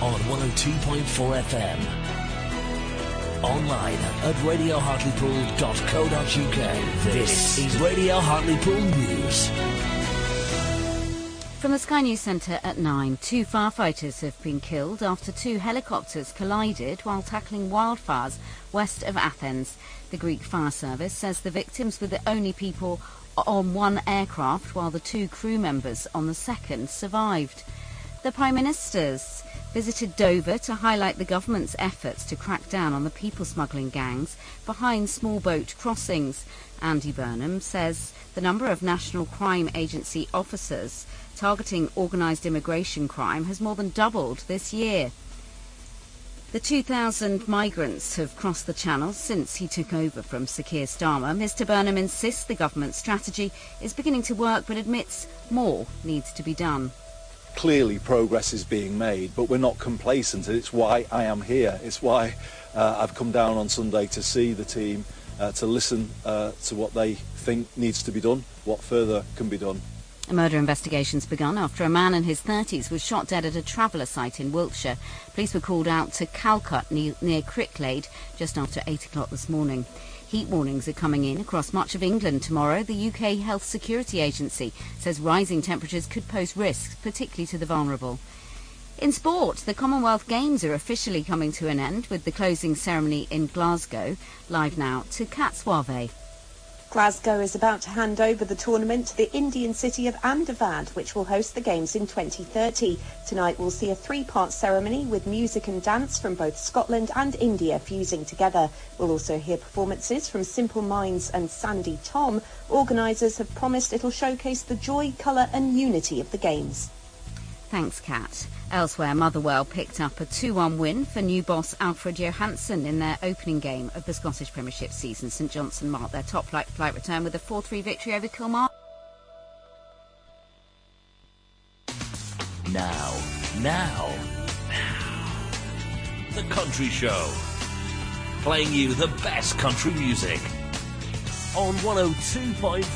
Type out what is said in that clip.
on 102.4 FM. Online at radiohartlepool.co.uk. This is Radio Hartlepool News. From the Sky News Centre at 9, 2 firefighters have been killed after 2 helicopters collided while tackling wildfires west of Athens. The Greek Fire Service says the victims were the only people on one aircraft, while the 2 crew members on the second survived. The Prime Minister's visited Dover to highlight the government's efforts to crack down on the people smuggling gangs behind small boat crossings. Andy Burnham says the number of National Crime Agency officers targeting organised immigration crime has more than doubled this year. The 2,000 migrants have crossed the Channel since he took over from Sir Keir Starmer. Mr Burnham insists the government's strategy is beginning to work, but admits more needs to be done. Clearly progress is being made, but we're not complacent. It's why I am here. It's why I've come down on Sunday to see the team, to listen to what they think needs to be done, what further can be done. A murder investigation's begun after a man in his 30s was shot dead at a traveller site in Wiltshire. Police were called out to Calcutta near Cricklade just after 8 o'clock this morning. Heat warnings are coming in across much of England tomorrow. The UK Health Security Agency says rising temperatures could pose risks, particularly to the vulnerable. In sport, the Commonwealth Games are officially coming to an end with the closing ceremony in Glasgow. Live now to Kat Suave. Glasgow is about to hand over the tournament to the Indian city of Ahmedabad, which will host the Games in 2030. Tonight we'll see a 3-part ceremony with music and dance from both Scotland and India fusing together. We'll also hear performances from Simple Minds and Sandy Tom. Organisers have promised it'll showcase the joy, colour and unity of the Games. Thanks, Kat. Elsewhere, Motherwell picked up a 2-1 win for new boss Alfred Johansson in their opening game of the Scottish Premiership season. St Johnstone marked their top flight return with a 4-3 victory over Kilmarnock. Now, The Country Show. Playing you the best country music on 102.4